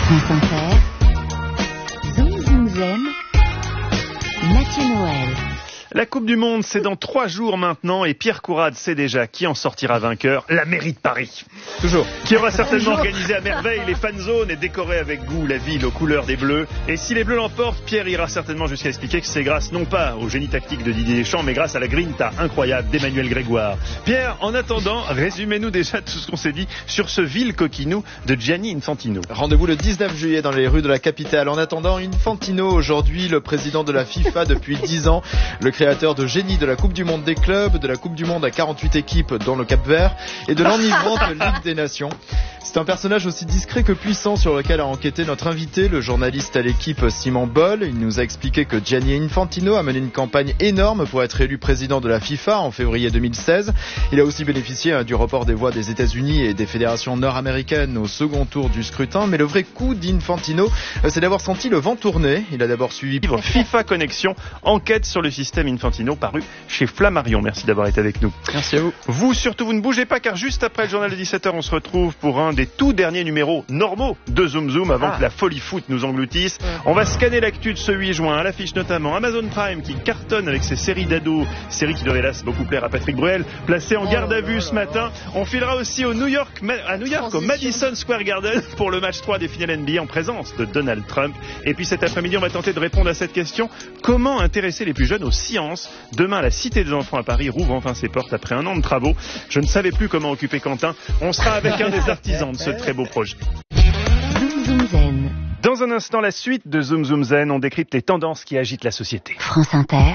France Inter, Zoom Zoom Zen, Mathieu Noël. La Coupe du Monde, c'est dans 3 jours maintenant et Pierre Courade sait déjà qui en sortira vainqueur, la mairie de Paris. Toujours. Qui aura certainement organisé à merveille les fan zones et décoré avec goût la ville aux couleurs des Bleus. Et si les Bleus l'emportent, Pierre ira certainement jusqu'à expliquer que c'est grâce non pas au génie tactique de Didier Deschamps, mais grâce à la grinta incroyable d'Emmanuel Grégoire. Pierre, en attendant, résumez-nous déjà tout ce qu'on s'est dit sur ce vil coquinou de Gianni Infantino. Rendez-vous le 19 juillet dans les rues de la capitale. En attendant, Infantino, aujourd'hui le président de la FIFA depuis 10 ans, le créateur de génie de la Coupe du Monde des clubs, de la Coupe du Monde à 48 équipes dans le Cap-Vert et de l'enivrante Ligue des Nations. C'est un personnage aussi discret que puissant sur lequel a enquêté notre invité, le journaliste à l'équipe Simon Boll. Il nous a expliqué que Gianni Infantino a mené une campagne énorme pour être élu président de la FIFA en février 2016. Il a aussi bénéficié du report des voix des États-Unis et des fédérations nord-américaines au second tour du scrutin. Mais le vrai coup d'Infantino, c'est d'avoir senti le vent tourner. Il a d'abord suivi FIFA Connexion, enquête sur le système Infantino, paru chez Flammarion. Merci d'avoir été avec nous. Merci à vous. Vous surtout, vous ne bougez pas, car juste après le journal de 17h, on se retrouve pour un des tout derniers numéros normaux de Zoom Zoom avant que la folie foot nous engloutisse. On va scanner l'actu de ce 8 juin, à l'affiche notamment Amazon Prime qui cartonne avec ses séries d'ados, séries qui doivent hélas beaucoup plaire à Patrick Bruel, placé en garde à vue ce matin. On filera aussi à New York, au Madison Square Garden pour le match 3 des finales NBA en présence de Donald Trump. Et puis cet après-midi, on va tenter de répondre à cette question: comment intéresser les plus jeunes aux sciences? Demain, la Cité des enfants à Paris rouvre enfin ses portes après un an de travaux. Je ne savais plus comment occuper Quentin. On sera avec un des artisans de ce très beau projet. Zoom Zoom Zen. Dans un instant, la suite de Zoom Zoom Zen, on décrypte les tendances qui agitent la société. France Inter.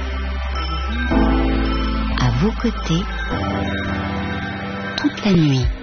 À vos côtés, toute la nuit.